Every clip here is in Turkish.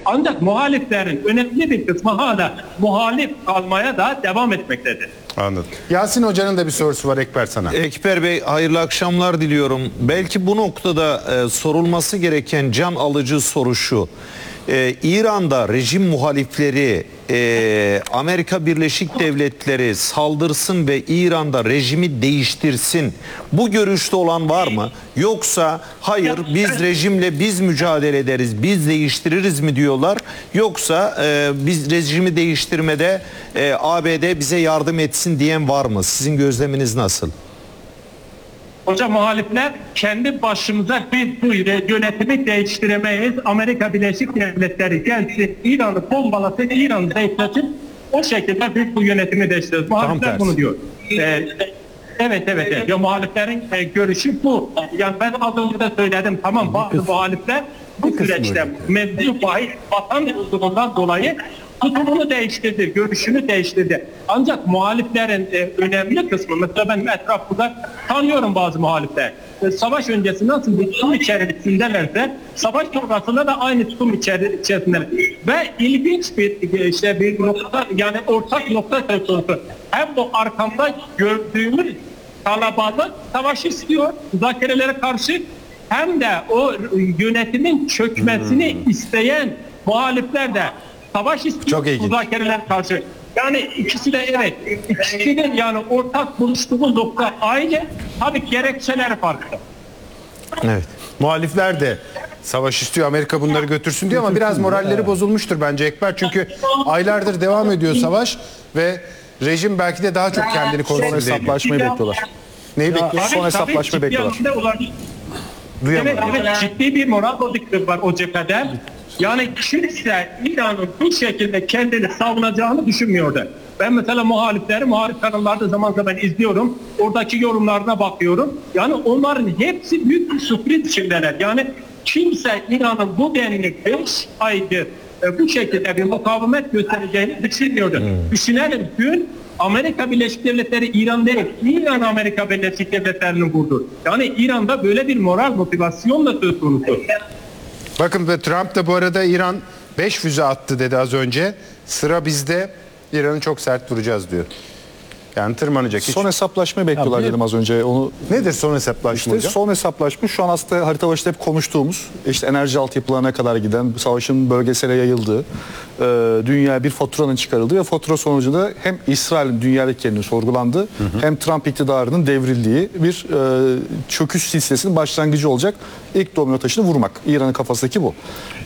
Ancak muhaliflerin önemli bir kısmı hala muhalif kalmaya da devam etmektedir. Anladım. Yasin Hoca'nın da bir sorusu var Ekber sana. Ekber Bey, hayırlı akşamlar diliyorum. Belki bu noktada sorulması gereken can alıcı soru şu. İran'da rejim muhalifleri Amerika Birleşik Devletleri saldırsın ve İran'da rejimi değiştirsin. Bu görüşte olan var mı? Yoksa hayır biz rejimle biz mücadele ederiz, biz değiştiririz mi diyorlar? Yoksa biz rejimi değiştirmede ABD bize yardım etsin diyen var mı? Sizin gözleminiz nasıl? Hocam muhalifler kendi başımıza biz bu yönetimi değiştiremeyiz. Amerika Birleşik Devletleri gelsin, İran'ı bombalasın, İran'ı zayıflatıp o şekilde biz bu yönetimi değiştiririz. Muhalifler bunu diyor. Evet. Ya, muhaliflerin görüşü bu. Yani ben az önce de söyledim, tamam, bazı muhalifler bu süreçte mevzu bahis vatan olduğundan dolayı tutumunu değiştirdi, görüşünü değiştirdi. Ancak muhaliflerin önemli kısmı, mesela ben etrafında tanıyorum bazı muhalifler. Savaş öncesi nasıl bir tutum içerisindelerse, savaş sonrasında da aynı tutum içerisindeler. Ve ilginç bir nokta, yani ortak nokta söz konusu. Hem bu arkamda gördüğümüz kalabalık savaş istiyor, müzakerelere karşı, hem de o yönetimin çökmesini isteyen muhalifler de savaş istiyor müzakereler karşı. Yani ikisi de evet. İkisinin yani ortak buluştuğu nokta aynı. Tabii gerekçeler farklı. Evet. Muhalifler de savaş istiyor, Amerika bunları götürsün diyor ama biraz moralleri bozulmuştur bence Ekber. Çünkü aylardır devam ediyor savaş ve rejim belki de daha çok kendini korusun diye. Hesaplaşmayı bekliyorlar. Neyi bekliyorlar? Son hesaplaşma bekliyorlar. Evet, ciddi bir moral bozukluğu var o cephede. Yani kimse İran'ın bu şekilde kendini savunacağını düşünmüyordu. Ben mesela muhalif kanallarda zaman zaman izliyorum. Oradaki yorumlarına bakıyorum. Yani onların hepsi büyük bir sürpriz içindeler. Yani kimse İran'ın bu denli 5 aydır bu şekilde bir mukavemet göstereceğini düşünmüyordu. Düşünelim, dün Amerika Birleşik Devletleri İran değil, İran Amerika Birleşik Devletleri'ni vurdu. Yani İran'da böyle bir moral motivasyonla söz konusu. Bakın Trump da bu arada İran 5 füze attı dedi az önce. Sıra bizde, İran'ı çok sert vuracağız diyor. Yani tırmanacak. Son hesaplaşmayı bekliyorlar dedim az önce. Onu nedir son hesaplaşma hocam? Son hesaplaşma şu an aslında harita başında hep konuştuğumuz, işte enerji altyapılarına kadar giden, savaşın bölgesele yayıldığı, dünyaya bir faturanın çıkarıldığı ve fatura sonucunda hem İsrail'in dünyadaki yerini sorgulandığı, hem Trump iktidarının devrildiği bir çöküş silsilesinin başlangıcı olacak. İlk domino taşını vurmak. İran'ın kafasındaki bu.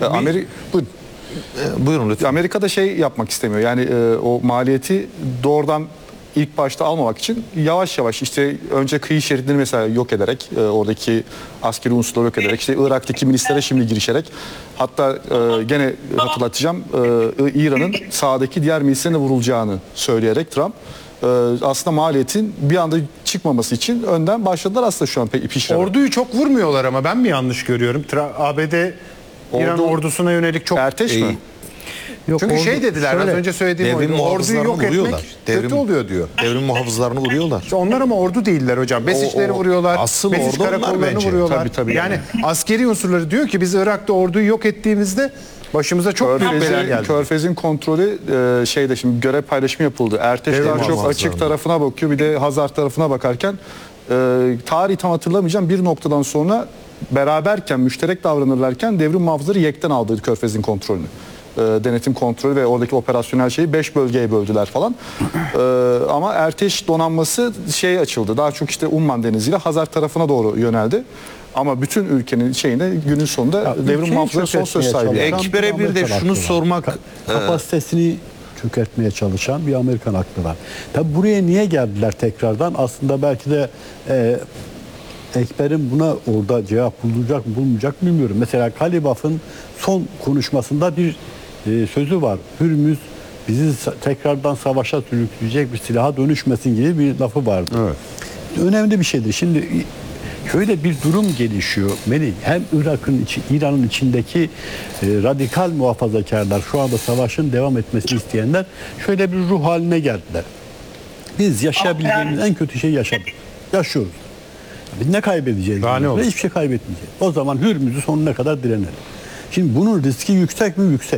Buyurun lütfen. Amerika'da şey yapmak istemiyor. Yani o maliyeti doğrudan ilk başta almamak için yavaş yavaş işte önce kıyı şeridini mesela yok ederek, oradaki askeri unsurları yok ederek, işte Irak'taki milislere şimdi girişerek, hatta gene hatırlatacağım, İran'ın sağdaki diğer milislerine vurulacağını söyleyerek Trump aslında maliyetin bir anda çıkmaması için önden başladılar aslında şu an pişirme. Orduyu çok vurmuyorlar ama ben mi yanlış görüyorum? ABD İran ordusuna yönelik çok... Erteş mi? Yok, çünkü şey dediler az önce söylediğim orduyu yok etmek kötü oluyor diyor. Devrim muhafızlarını vuruyorlar. Onlar ama ordu değiller hocam. Besişleri vuruyorlar. Asıl Besiş ordu karakollarını vuruyorlar. Tabii. Yani askeri unsurları diyor ki biz Irak'ta orduyu yok ettiğimizde başımıza çok büyük bela geldi. Körfez'in kontrolü şeyde şimdi görev paylaşımı yapıldı. Erteş daha çok açık tarafına bakıyor. Bir de Hazar tarafına bakarken tarihi tam hatırlamayacağım, bir noktadan sonra beraberken, müşterek davranırlarken devrim muhafızları yekten aldı Körfez'in kontrolünü. Denetim kontrolü ve oradaki operasyonel şeyi 5 bölgeye böldüler falan. Ama Erteş donanması şey açıldı. Daha çok işte Umman Denizi ile Hazar tarafına doğru yöneldi. Ama bütün ülkenin şeyine günün sonunda devrim muhafızları son söz sahibi. Ekber'e bir de şunu sormak... Kapasitesini çökertmeye çalışan bir Amerikan aklı var. Tabi buraya niye geldiler tekrardan? Aslında belki de Ekber'in buna orada cevap bulacak mı bulmayacak bilmiyorum. Mesela Kalibaf'ın son konuşmasında bir sözü var. Hürmüz bizi tekrardan savaşa sürükleyecek bir silaha dönüşmesin gibi bir lafı vardı. Evet. Önemli bir şeydir. Şimdi şöyle bir durum gelişiyor Melih. Hem İran'ın içindeki radikal muhafazakarlar, şu anda savaşın devam etmesini isteyenler şöyle bir ruh haline geldiler. Biz yaşayabileceğimiz en kötü şeyi yaşadık. Yaşıyoruz. Biz ne kaybedeceğiz? Hiçbir şey kaybetmeyeceğiz. O zaman Hürmüz'ü sonuna kadar direnelim. Şimdi bunun riski yüksek mi? Yüksek.